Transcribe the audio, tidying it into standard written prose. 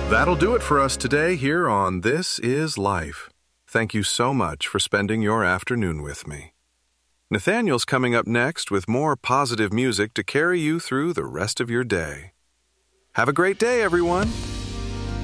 That'll do it for us today here on This Is Life. Thank you so much for spending your afternoon with me. Nathaniel's coming up next with more positive music to carry you through the rest of your day. Have a great day, everyone.